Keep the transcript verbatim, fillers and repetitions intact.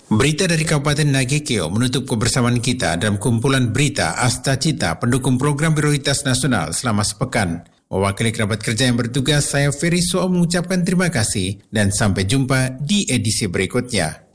Berita dari Kabupaten Nagekeo menutup kebersamaan kita dalam kumpulan berita Asta Cita pendukung program prioritas nasional selama sepekan. Mewakili kerabat kerja yang bertugas, saya Ferry Soo mengucapkan terima kasih dan sampai jumpa di edisi berikutnya.